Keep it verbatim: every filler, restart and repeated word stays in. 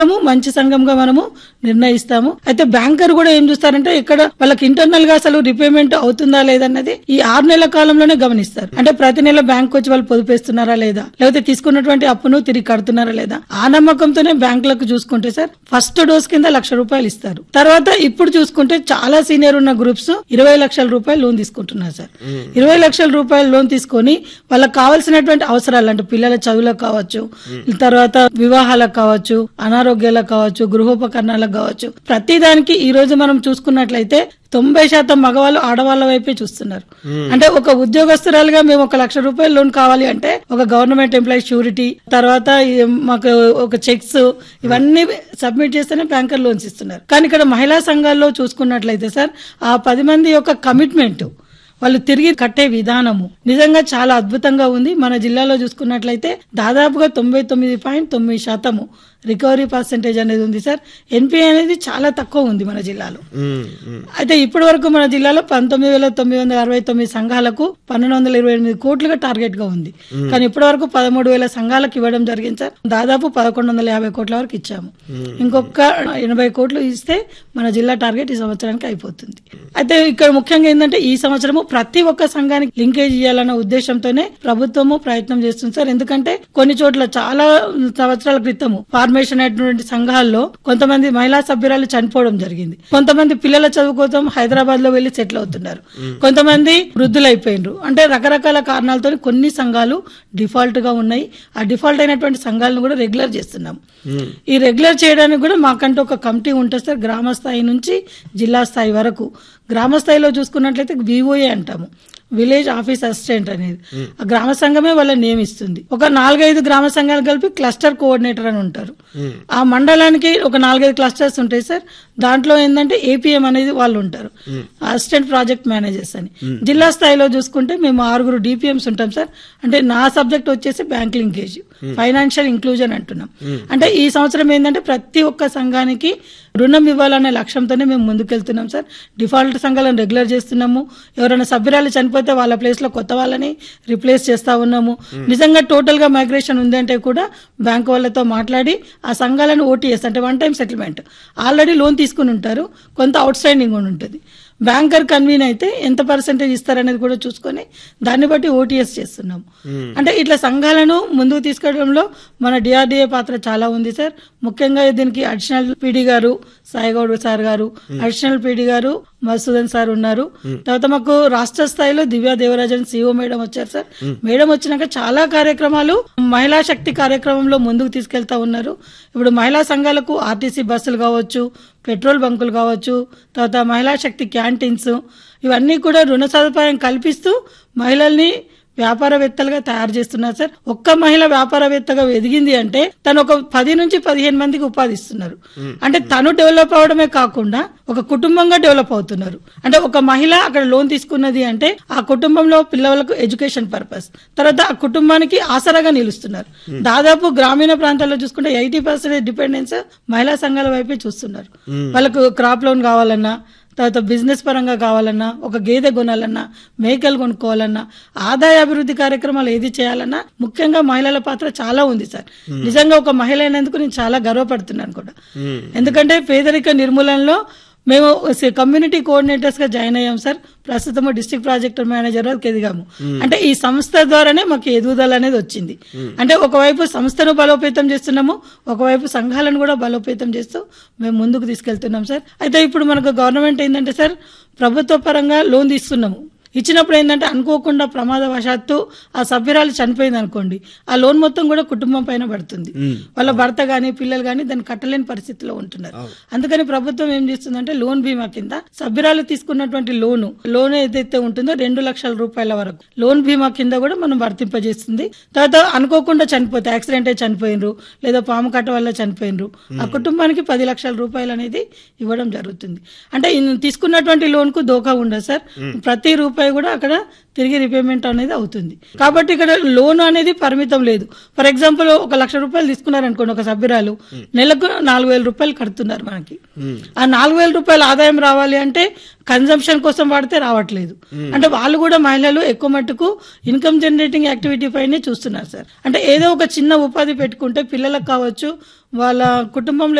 మంచి సంఘంగా మనము నిర్ణయిస్తాము. అయితే బ్యాంకర్ కూడా ఏం చూస్తారంటే ఇక్కడ వాళ్ళకి ఇంటర్నల్ గా అసలు రిపేమెంట్ అవుతుందా లేదన్నది ఈ ఆరు నెలల కాలంలోనే గమనిస్తారు. అంటే ప్రతి నెల బ్యాంక్ వచ్చి వాళ్ళు పొదుపేస్తున్నారా లేదా, లేకపోతే తీసుకున్నటువంటి అప్పును తిరిగి కడుతున్నారా లేదా, ఆ నమ్మకంతోనే బ్యాంకులకు చూసుకుంటే సార్ ఫస్ట్ డోస్ కింద లక్ష రూపాయలు ఇస్తారు. తర్వాత ఇప్పుడు చూసుకుంటే చాలా సీనియర్ ఉన్న గ్రూప్స్ ఇరవై లక్షల రూపాయలు లోన్ తీసుకుంటున్నారు సార్. ఇరవై లక్షల రూపాయలు లోన్ తీసుకొని వాళ్ళకి కావాల్సినటువంటి అవసరాలు అంటే పిల్లల చదువులకు కావచ్చు, తర్వాత వివాహాలకు కావచ్చు, అనారోగ్యాలకు కావచ్చు, గృహోపకరణాలకు కావచ్చు, ప్రతి దానికి ఈ రోజు మనం చూసుకున్నట్లయితే తొంభై శాతం మగవాళ్ళు ఆడవాళ్ల వైపే చూస్తున్నారు. అంటే ఒక ఉద్యోగస్తురాలుగా మేము ఒక లక్ష రూపాయలు లోన్ కావాలి అంటే ఒక గవర్నమెంట్ ఎంప్లాయీ షూరిటీ, తర్వాత మాకు ఒక చెక్స్ ఇవన్నీ సబ్మిట్ చేస్తేనే బ్యాంకర్ లోన్స్ ఇస్తున్నారు. కానీ ఇక్కడ మహిళా సంఘాల్లో చూసుకున్నట్లయితే సార్ ఆ పది మంది యొక్క కమిట్మెంట్, వాళ్ళు తిరిగి కట్టే విధానము నిజంగా చాలా అద్భుతంగా ఉంది. మన జిల్లాలో చూసుకున్నట్లయితే దాదాపుగా తొంభై తొమ్మిది పాయింట్ తొమ్మిది శాతము రికవరీ పర్సెంటేజ్ అనేది ఉంది సార్. ఎన్పిఏ అనేది చాలా తక్కువ ఉంది మన జిల్లాలో. అయితే ఇప్పటి వరకు మన జిల్లాలో పంతొమ్మిది వేల తొమ్మిది వందల అరవై తొమ్మిది సంఘాలకు పన్నెండు వందల ఇరవై ఎనిమిది కోట్లుగా టార్గెట్ గా ఉంది. కానీ ఇప్పటి వరకు పదమూడు వేల సంఘాలకు ఇవ్వడం జరిగింది సార్. దాదాపు పదకొండు వందల యాభై కోట్ల వరకు ఇచ్చాము. ఇంకొక ఎనభై కోట్లు ఇస్తే మన జిల్లా టార్గెట్ ఈ సంవత్సరానికి అయిపోతుంది. అయితే ఇక్కడ ముఖ్యంగా ఏంటంటే ఈ సంవత్సరము ప్రతి ఒక్క సంఘానికి లింకేజ్ ఇవ్వాలన్న ఉద్దేశంతోనే ప్రభుత్వము ప్రయత్నం చేస్తుంది సార్. ఎందుకంటే కొన్ని చోట్ల చాలా సంవత్సరాల క్రితము ఫార్మేషన్ అయినటువంటి సంఘాల్లో కొంతమంది మహిళా సభ్యురాలు చనిపోవడం జరిగింది. కొంతమంది పిల్లల చదువు కోసం హైదరాబాద్ లో వెళ్లి సెటిల్ అవుతున్నారు. కొంతమంది వృద్ధులైపోయినారు. అంటే రకరకాల కారణాలతో కొన్ని సంఘాలు డిఫాల్ట్ గా ఉన్నాయి. ఆ డిఫాల్ట్ అయినటువంటి సంఘాలను కూడా రెగ్యులర్ చేస్తున్నాం. ఈ రెగ్యులర్ చేయడానికి కూడా మాకంటూ ఒక కమిటీ ఉంటుంది సార్. గ్రామ స్థాయి నుంచి జిల్లా స్థాయి వరకు. గ్రామ స్థాయిలో చూసుకున్నట్లయితే వివోఏ అంటాము, విలేజ్ ఆఫీస్ అసిస్టెంట్ అనేది. ఆ గ్రామ సంఘమే వాళ్ళని నియమిస్తుంది. ఒక నాలుగైదు గ్రామ సంఘాలు కలిపి క్లస్టర్ కోఆర్డినేటర్ అని ఉంటారు. ఆ మండలానికి ఒక నాలుగైదు క్లస్టర్స్ ఉంటాయి సార్. దాంట్లో ఏంటంటే ఏపీఎం అనేది వాళ్ళు ఉంటారు, అసిస్టెంట్ ప్రాజెక్ట్ మేనేజర్స్ అని. జిల్లా స్థాయిలో చూసుకుంటే మేము ఆరుగురు డిపిఎంస్ ఉంటాం సార్. అంటే నా సబ్జెక్ట్ వచ్చేసి బ్యాంక్ లింకేజ్, ఫైనాన్షియల్ ఇంక్లూజన్ అంటున్నాం. అంటే ఈ సంవత్సరం ఏంటంటే ప్రతి ఒక్క సంఘానికి రుణం ఇవ్వాలనే లక్ష్యంతోనే మేము ముందుకెళ్తున్నాం సార్. డిఫాల్ట్ సంఘాలను రెగ్యులర్ చేస్తున్నాము. ఎవరైనా సభ్యురాలు చనిపోతే వాళ్ళ ప్లేస్ లో కొత్త వాళ్ళని రిప్లేస్ చేస్తా ఉన్నాము. నిజంగా టోటల్ గా మైగ్రేషన్ ఉందంటే కూడా బ్యాంక్ వాళ్ళతో మాట్లాడి ఆ సంఘాలను ఓటీఎస్ అంటే one time settlement already loan తీసుకుని ఉంటారు, కొంత అవుట్ స్టాండింగ్ ఉంటుంది. బ్యాంకర్ కన్వీన్ అయితే ఎంత పర్సెంటేజ్ ఇస్తారనేది కూడా చూసుకొని దాన్ని బట్టి ఓటీఎస్ చేస్తున్నాం. అంటే ఇట్లా సంఘాలను ముందుకు తీసుకెళ్లడంలో మన డిఆర్డీఏ పాత్ర చాలా ఉంది సార్. ముఖ్యంగా దీనికి అడిషనల్ పీడీ గారు సాయిగౌడ్ సార్ గారు, అడిషనల్ పీడీ గారు మధుసూదన్ సార్ ఉన్నారు. తర్వాత మాకు రాష్ట్ర స్థాయిలో దివ్యా దేవరాజన్ సిఓ మేడం వచ్చారు సార్. మేడం వచ్చినాక చాలా కార్యక్రమాలు మహిళా శక్తి కార్యక్రమంలో ముందుకు తీసుకెళ్తా ఉన్నారు. ఇప్పుడు మహిళా సంఘాలకు ఆర్టీసీ బస్సులు కావచ్చు, పెట్రోల్ బంకులు కావచ్చు, తర్వాత మహిళా శక్తి క్యాంటీన్స్ ఇవన్నీ కూడా రుణ సదుపాయం కల్పిస్తూ మహిళల్ని వ్యాపారవేత్తలుగా తయారు చేస్తున్నారు సార్. ఒక్క మహిళ వ్యాపారవేత్తగా ఎదిగింది అంటే తను ఒక పది నుంచి పదిహేను మందికి ఉపాధి ఇస్తున్నారు. అంటే తను డెవలప్ అవడమే కాకుండా ఒక కుటుంబంగా డెవలప్ అవుతున్నారు. అంటే ఒక మహిళ అక్కడ లోన్ తీసుకున్నది అంటే ఆ కుటుంబంలో పిల్లలకు ఎడ్యుకేషన్ పర్పస్, తర్వాత ఆ కుటుంబానికి ఆసరాగా నిలుస్తున్నారు. దాదాపు గ్రామీణ ప్రాంతాల్లో చూసుకుంటే ఎయిటీ పర్సెంట్ డిపెండెన్స్ మహిళా సంఘాల వైపే చూస్తున్నారు. వాళ్ళకు క్రాప్ లోన్ కావాలన్నా, తర్వాత బిజినెస్ పరంగా కావాలన్నా, ఒక గేదె కొనాలన్నా, మేకలు కొనుక్కోవాలన్నా, ఆదాయ అభివృద్ధి కార్యక్రమాలు ఏది చేయాలన్నా ముఖ్యంగా మహిళల పాత్ర చాలా ఉంది సార్. నిజంగా ఒక మహిళ అయినందుకు నేను చాలా గర్వపడుతున్నాను కూడా. ఎందుకంటే పేదరిక నిర్మూలనలో మేము కమ్యూనిటీ కోఆర్డినేటర్స్ గా జాయిన్ అయ్యాం సార్. ప్రస్తుతం డిస్ట్రిక్ట్ ప్రాజెక్ట్ మేనేజర్ వరకు ఎదిగాము. అంటే ఈ సంస్థ ద్వారానే మాకు ఎదుగుదల అనేది వచ్చింది. అంటే ఒకవైపు సంస్థను బలోపేతం చేస్తున్నాము, ఒకవైపు సంఘాలను కూడా బలోపేతం చేస్తూ మేము ముందుకు తీసుకెళ్తున్నాం సార్. అయితే ఇప్పుడు మనకు గవర్నమెంట్ ఏంటంటే సార్ ప్రభుత్వ పరంగా లోన్ తీస్తున్నాము. ఇచ్చినప్పుడు ఏంటంటే అనుకోకుండా ప్రమాదవశాత్తు ఆ సభ్యురాలు చనిపోయింది అనుకోండి, ఆ లోన్ మొత్తం కూడా కుటుంబం పైన పడుతుంది. వాళ్ళ భర్త గాని పిల్లలు గాని దాన్ని కట్టలేని పరిస్థితిలో ఉంటున్నారు. అందుకని ప్రభుత్వం ఏం చేస్తుందంటే లోన్ బీమా కింద సభ్యురాలు తీసుకున్నటువంటి లోను లోన్ ఏదైతే ఉంటుందో రెండు లక్షల రూపాయల వరకు లోన్ బీమా కింద కూడా మనం వర్తింపజేస్తుంది. తర్వాత అనుకోకుండా చనిపోతే యాక్సిడెంట్ అయి చనిపోయినరు, లేదా పాము కట్ట వల్ల చనిపోయినరు, ఆ కుటుంబానికి పది లక్షల రూపాయలు అనేది ఇవ్వడం జరుగుతుంది. అంటే తీసుకున్నటువంటి లోన్ కు దోకా ఉండదు సార్. ప్రతి రూపాయి రూపాయి కూడా అక్కడ తిరిగి రిపేమెంట్ అనేది అవుతుంది. కాబట్టి ఇక్కడ లోన్ అనేది పరిమితం లేదు. ఫర్ ఎగ్జాంపుల్ ఒక లక్ష రూపాయలు తీసుకున్నారనుకోండి ఒక సభ్యురాలు, నెలకు నాలుగు వేల రూపాయలు కడుతున్నారు మనకి. ఆ నాలుగు వేల రూపాయల ఆదాయం రావాలి అంటే కన్జంప్షన్ కోసం వాడితే రావట్లేదు. అంటే వాళ్ళు కూడా మహిళలు ఎక్కువ మట్టుకు ఇన్కమ్ జనరేటింగ్ యాక్టివిటీ పైనే చూస్తున్నారు సార్. అంటే ఏదో ఒక చిన్న ఉపాధి పెట్టుకుంటే పిల్లలకు కావచ్చు, వాళ్ళ కుటుంబంలో